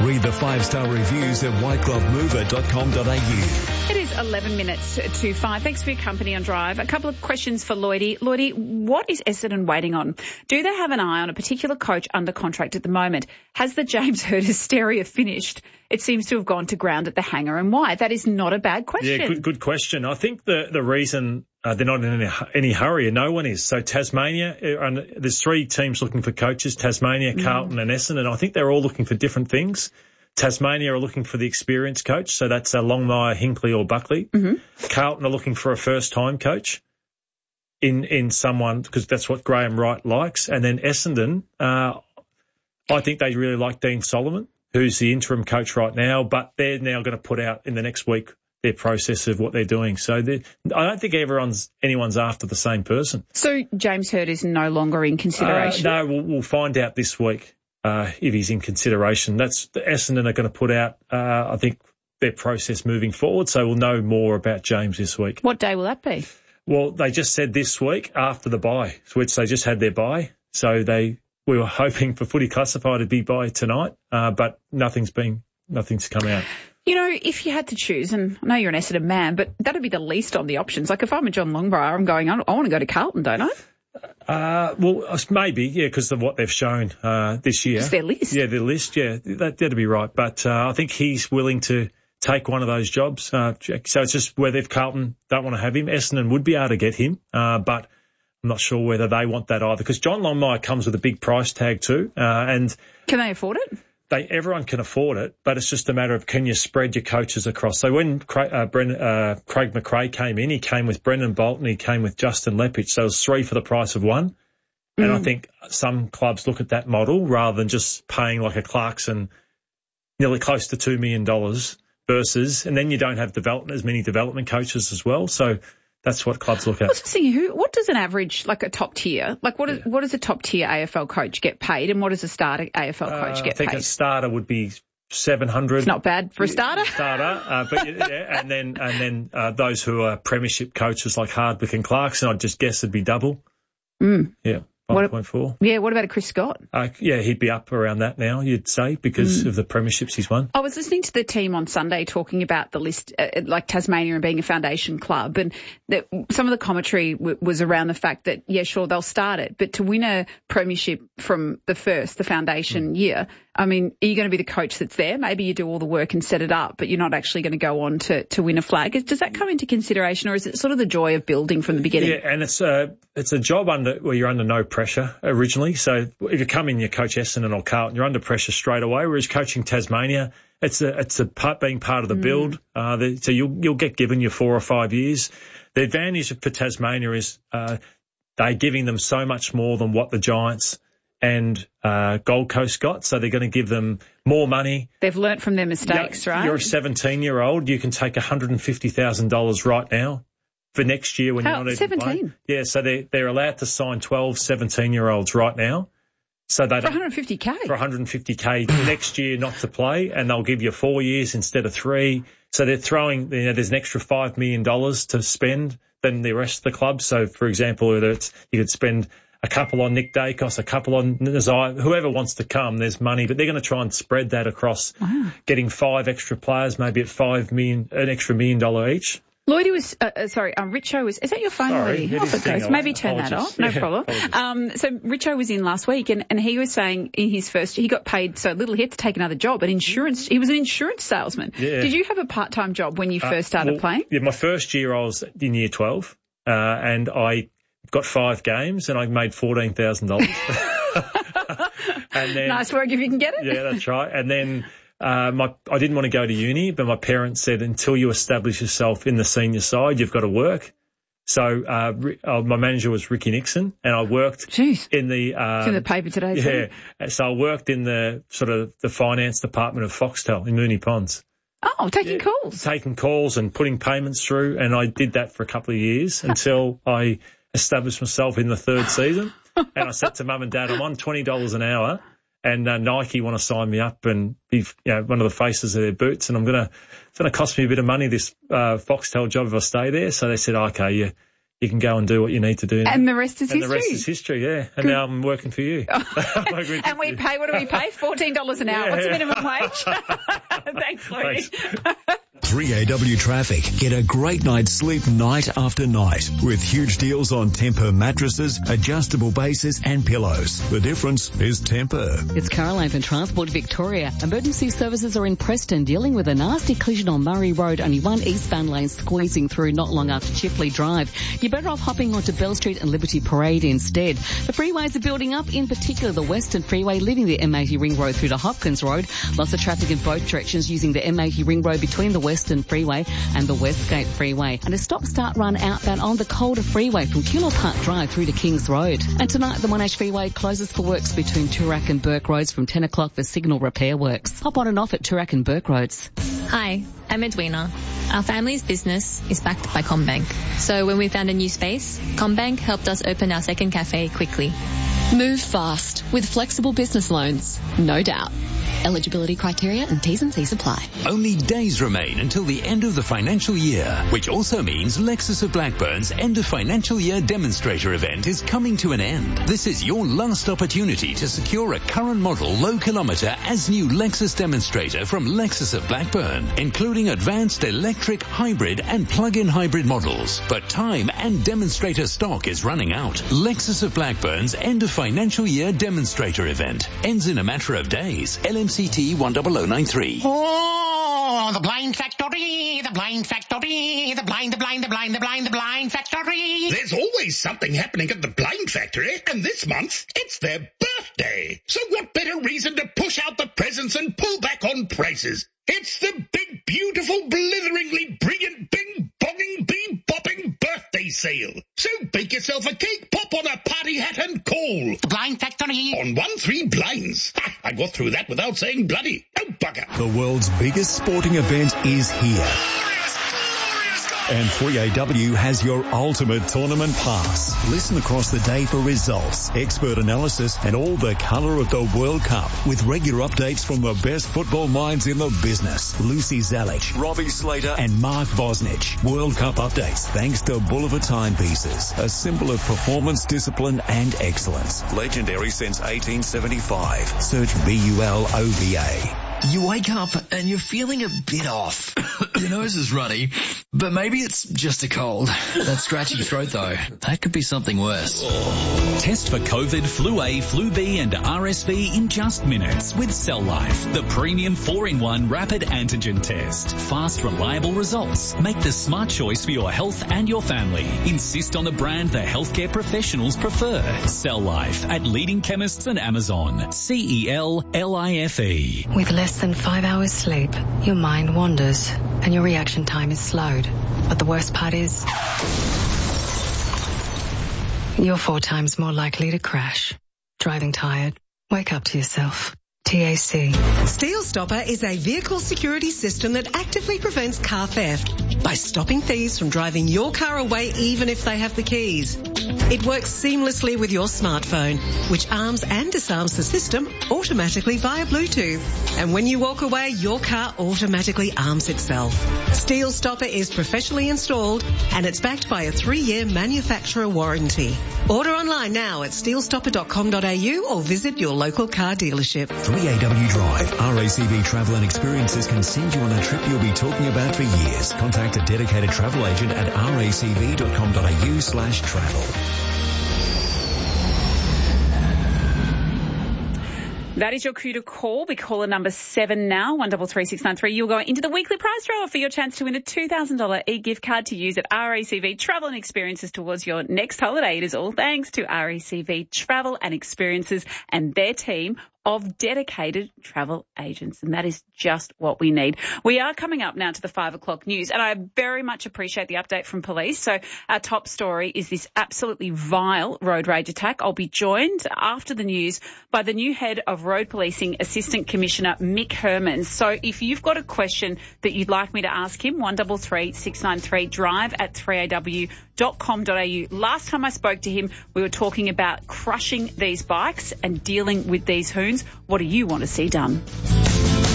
Read the 5-star reviews at whiteglovemover.com.au. It is 11 minutes to 5. Thanks for your company on Drive. A couple of questions for Lloydie. Lloydie, what is Essendon waiting on? Do they have an eye on a particular coach under contract at the moment? Has the James Hird hysteria finished? It seems to have gone to ground at the hangar, and why? That is not a bad question. Yeah, good question. I think the reason they're not in any hurry, and no one is. So Tasmania, there's 3 teams looking for coaches, Tasmania, Carlton and Essendon. I think they're all looking for different things. Tasmania are looking for the experienced coach, so that's Longmire, Hinkley or Buckley. Carlton are looking for a first-time coach in someone, because that's what Graham Wright likes. And then Essendon, I think they really like Dean Solomon, who's the interim coach right now, but they're now going to put out in the next week their process of what they're doing. So I don't think anyone's after the same person. So James Hird is no longer in consideration? No, we'll find out this week if he's in consideration. That's the Essendon are going to put out, I think, their process moving forward. So we'll know more about James this week. What day will that be? Well, they just said this week after the bye, which they just had their bye. So we were hoping for Footy Classified to be by tonight, but nothing's come out. You know, if you had to choose, and I know you're an Essendon man, but that would be the least on the options. Like if I'm a John Longmire, I'm going, I want to go to Carlton, don't I? Well, maybe, yeah, because of what they've shown this year. It's their list. Yeah, their list, yeah, that'd be right. But I think he's willing to take one of those jobs. So it's just whether if Carlton don't want to have him, Essendon would be able to get him, but I'm not sure whether they want that either, because John Longmire comes with a big price tag too. And can they afford it? Everyone can afford it, but it's just a matter of can you spread your coaches across. So when Craig McRae came in, he came with Brendan Bolton, he came with Justin Leppich. So it was 3 for the price of 1. And I think some clubs look at that model rather than just paying like a Clarkson nearly close to $2 million versus, and then you don't have as many development coaches as well. So that's what clubs look at. I was thinking, what does an average, like a top tier, like what does a top tier AFL coach get paid, and what does a starter AFL coach get paid? I think a starter would be 700. It's not bad for a starter. But yeah, and then those who are premiership coaches like Hardwick and Clarkson, I'd just guess it'd be double. Yeah. 5.4. Yeah, what about a Chris Scott? Yeah, he'd be up around that now, you'd say, because of the premierships he's won. I was listening to the team on Sunday talking about the list, like Tasmania and being a foundation club, and that some of the commentary was around the fact that, yeah, sure, they'll start it, but to win a premiership from the foundation year, I mean, are you going to be the coach that's there? Maybe you do all the work and set it up, but you're not actually going to go on to win a flag. Does that come into consideration, or is it sort of the joy of building from the beginning? Yeah, and it's a job where you're under no pressure originally. So if you come in, you coach Essendon or Carlton, you're under pressure straight away. Whereas coaching Tasmania, it's being part of the build. So you'll get given your 4 or 5 years. The advantage for Tasmania is they're giving them so much more than what the Giants and Gold Coast got, so they're going to give them more money. They've learnt from their mistakes, right? You're a 17-year-old, you can take $150,000 right now for next year when you're not even 17? Playing. Yeah, so they're allowed to sign 12, 17-year-olds right now. So they for $150K? For $150K next year not to play, and they'll give you 4 years instead of 3. So they're throwing, there's an extra $5 million to spend than the rest of the club. So, for example, whether you could spend a couple on Nick Dacos, a couple on Nazai, whoever wants to come, there's money, but they're going to try and spread that across getting 5 extra players, maybe at $5 million, an extra $1 million each. Lloydie was, Richo was, is that your phone, Lloydie? Off it goes. Maybe turn that off. No problem. So Richo was in last week and he was saying in his first, he got paid so little he had to take another job, he was an insurance salesman. Yeah. Did you have a part-time job when you first started playing? Yeah, my first year I was in year 12, and I got 5 games and I made $14,000. And then, nice work if you can get it. Yeah, that's right. And then, I didn't want to go to uni, but my parents said until you establish yourself in the senior side, you've got to work. So my manager was Ricky Nixon, and I worked in the it's in the paper today. Yeah, so I worked in the sort of the finance department of Foxtel in Moonee Ponds. Oh, taking calls and putting payments through, and I did that for a couple of years until I established myself in the 3rd season. And I said to Mum and Dad, I'm on $20 an hour. And Nike want to sign me up and be one of the faces of their boots. And it's going to cost me a bit of money, this Foxtel job, if I stay there. So they said, okay, you can go and do what you need to do. And the rest is history. And the rest is history, yeah. And now I'm working for you. And we pay, what do we pay? $14 an hour. Yeah. What's the minimum wage? Thanks, Louie. Thanks. 3AW Traffic. Get a great night's sleep night after night with huge deals on Temper mattresses, adjustable bases and pillows. The difference is Temper. It's Caroline from Transport Victoria. Emergency services are in Preston dealing with a nasty collision on Murray Road. Only one eastbound lane squeezing through not long after Chipley Drive. You're better off hopping onto Bell Street and Liberty Parade instead. The freeways are building up, in particular the Western Freeway leaving the M80 Ring Road through to Hopkins Road. Lots of traffic in both directions using the M80 Ring Road between the Western Freeway and the Westgate Freeway. And a stop-start run outbound on the Calder Freeway from Keilor Park Drive through to Kings Road. And tonight the Monash Freeway closes for works between Toorak and Burke Roads from 10 o'clock for signal repair works. Hop on and off at Toorak and Burke Roads. Hi, I'm Edwina. Our family's business is backed by CommBank. So when we found a new space, CommBank helped us open our second cafe quickly. Move fast with flexible business loans, no doubt. Eligibility criteria and T's and C's apply. Only days remain until the end of the financial year, which also means Lexus of Blackburn's end of financial year demonstrator event is coming to an end. This is your last opportunity to secure a current model low kilometre as new Lexus demonstrator from Lexus of Blackburn, including advanced electric, hybrid and plug-in hybrid models. But time and demonstrator stock is running out. Lexus of Blackburn's end of financial year demonstrator event ends in a matter of days. LMCT 10093. Oh, the blind factory, the blind factory, the blind factory. There's always something happening at the blind factory, and this month it's their birthday. So what better reason to push out the presents and pull back on prices? It's the big, beautiful, blitheringly brilliant, bing-bonging, bee-bopping birthday sale. So bake yourself a cake, pop on a party hat and call. The blind factory. On 1-3 blinds. Ha, I got through that without saying bloody. Oh, bugger. The world's biggest sporting event is here. And 3AW has your ultimate tournament pass. Listen across the day for results, expert analysis and all the colour of the World Cup with regular updates from the best football minds in the business. Lucy Zalic, Robbie Slater and Mark Bosnich. World Cup updates thanks to Boulevard Timepieces, a symbol of performance, discipline and excellence. Legendary since 1875. Search BULOVA. You wake up and you're feeling a bit off. Your nose is runny, but maybe it's just a cold. That scratchy throat though, that could be something worse. Test for COVID, Flu A, Flu B and RSV in just minutes with Cell Life, the premium 4-in-1 rapid antigen test. Fast, reliable results. Make the smart choice for your health and your family. Insist on the brand the healthcare professionals prefer. Cell Life at leading chemists and Amazon. CELLIFE. With less than 5 hours sleep, your mind wanders and your reaction time is slowed. But the worst part is, you're 4 times more likely to crash. Driving tired? Wake up to yourself. TAC. Steel Stopper is a vehicle security system that actively prevents car theft by stopping thieves from driving your car away even if they have the keys. It works seamlessly with your smartphone, which arms and disarms the system automatically via Bluetooth. And when you walk away, your car automatically arms itself. Steel Stopper is professionally installed and it's backed by a 3-year manufacturer warranty. Order online now at steelstopper.com.au or visit your local car dealership. 3AW Drive. RACV Travel and Experiences can send you on a trip you'll be talking about for years. Contact a dedicated travel agent at racv.com.au/travel. That is your cue to call. Be caller number 7 now, 133693. You'll go into the weekly prize draw for your chance to win a $2,000 e-gift card to use at RACV Travel and Experiences towards your next holiday. It is all thanks to RACV Travel and Experiences and their team of dedicated travel agents. And that is just what we need. We are coming up now to the 5 o'clock news, and I very much appreciate the update from police. So our top story is this absolutely vile road rage attack. I'll be joined after the news by the new head of Road Policing, Assistant Commissioner Mick Hermans. So if you've got a question that you'd like me to ask him, 133693 drive at 3aw.com.au. Last time I spoke to him, we were talking about crushing these bikes and dealing with these hoons. What do you want to see done?